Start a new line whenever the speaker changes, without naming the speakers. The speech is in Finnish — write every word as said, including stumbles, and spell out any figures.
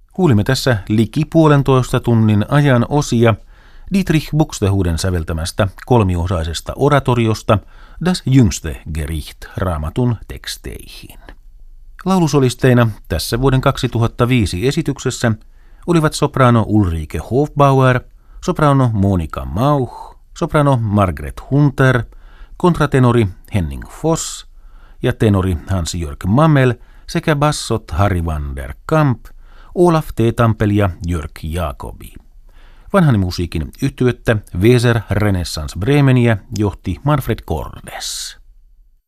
Kuulimme tässä liki puolentoista tunnin ajan osia Dietrich Buxtehuden säveltämästä kolmiosaisesta oratoriosta Das jüngste Gericht Raamatun teksteihin. Laulusolisteina tässä vuoden kaksituhattaviisi esityksessä olivat soprano Ulrike Hofbauer, soprano Monika Mauch, soprano Margret Hunter, kontratenori Henning Foss ja tenori Hans-Jörg Mammel sekä bassot Harry van der Kamp, Olaf Teetampel ja Jörg Jacobi. Vanhan musiikin yhtyettä Weser Renaissance Bremeniä johti Manfred Cordes.